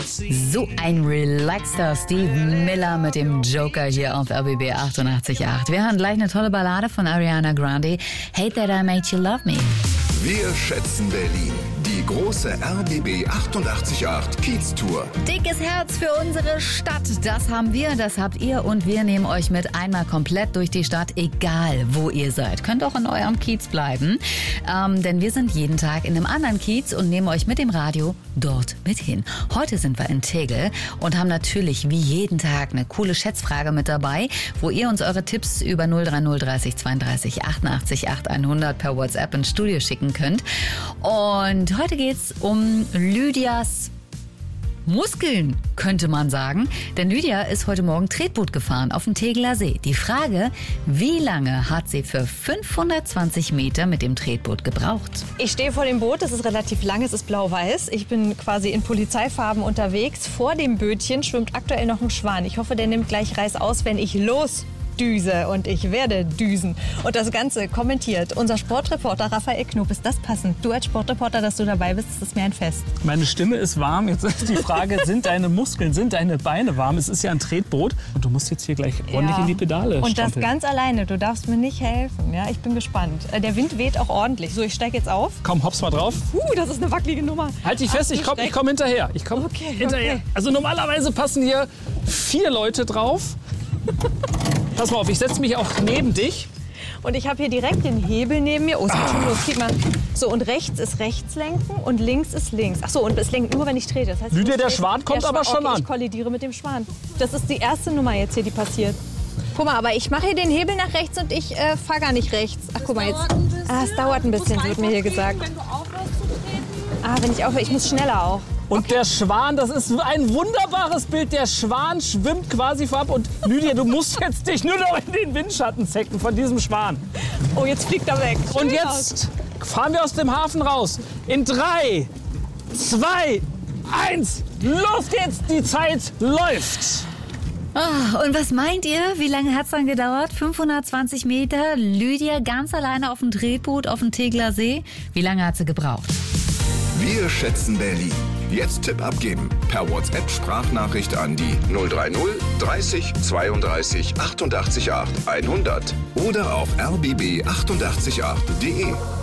So ein relaxter Steve Miller mit dem Joker hier auf RBB 88.8. Wir hören gleich eine tolle Ballade von Ariana Grande. Hate That I Made You Love Me. Wir schätzen Berlin. Die große RBB 88.8 Kiez-Tour. Dickes Herz für unsere Stadt. Das haben wir, das habt ihr und wir nehmen euch mit einmal komplett durch die Stadt, egal wo ihr seid. Könnt auch in eurem Kiez bleiben, denn wir sind jeden Tag in einem anderen Kiez und nehmen euch mit dem Radio dort mit hin. Heute sind wir in Tegel und haben natürlich wie jeden Tag eine coole Schätzfrage mit dabei, wo ihr uns eure Tipps über 030 30 32 88 8 100 per WhatsApp ins Studio schicken könnt. Und heute geht's um Lydias Muskeln, könnte man sagen. Denn Lydia ist heute Morgen Tretboot gefahren auf dem Tegeler See. Die Frage, wie lange hat sie für 520 Meter mit dem Tretboot gebraucht? Ich stehe vor dem Boot, das ist relativ lang, es ist blau-weiß. Ich bin quasi in Polizeifarben unterwegs. Vor dem Bötchen schwimmt aktuell noch ein Schwan. Ich hoffe, der nimmt gleich Reiß aus, wenn ich losdüse. Und ich werde düsen. Und das Ganze kommentiert unser Sportreporter Raphael Knob. Ist das passend? Du als Sportreporter, dass du dabei bist, ist mir ein Fest. Meine Stimme ist warm. Jetzt ist die Frage, sind deine Muskeln, sind deine Beine warm? Es ist ja ein Tretboot und du musst jetzt hier gleich ordentlich in die Pedale Und das strampeln. ganz alleine. Du darfst mir nicht helfen. Ja, ich bin gespannt. Der Wind weht auch ordentlich. So, ich steige jetzt auf. Komm, hops mal drauf. Das ist eine wackelige Nummer. Halt dich fest, ich komm hinterher. Ich komm hinterher. Okay. Also normalerweise passen hier 4 Leute drauf. Pass mal auf, ich setze mich auch neben dich. Und ich habe hier direkt den Hebel neben mir. Oh, es geht schon los. Guck mal. So, und rechts ist Rechtslenken und links ist links. Ach so, und es lenkt nur, wenn ich trete. Das heißt, Lydia, ich muss der treten. Schwan kommt aber schon an. Ich kollidiere mit dem Schwan. Das ist die erste Nummer jetzt hier, die passiert. Guck mal, aber ich mache hier den Hebel nach rechts und ich fahre gar nicht rechts. Ach, guck mal jetzt. Es dauert ein bisschen, wird mir hier gesagt. Wenn du aufhörst zu treten. Wenn ich aufhöre, ich muss schneller auch. Und der Schwan, das ist ein wunderbares Bild. Der Schwan schwimmt quasi vorab. Und Lydia, du musst jetzt dich nur noch in den Windschatten zecken von diesem Schwan. Oh, jetzt fliegt er weg. Und jetzt fahren wir aus dem Hafen raus. In 3, 2, 1. Los geht's, die Zeit läuft. Und was meint ihr? Wie lange hat es dann gedauert? 520 Meter, Lydia ganz alleine auf dem Tretboot auf dem Tegeler See. Wie lange hat sie gebraucht? Wir schätzen Berlin. Jetzt Tipp abgeben. Per WhatsApp-Sprachnachricht an die 030 30 32 88 8 100 oder auf rbb888.de.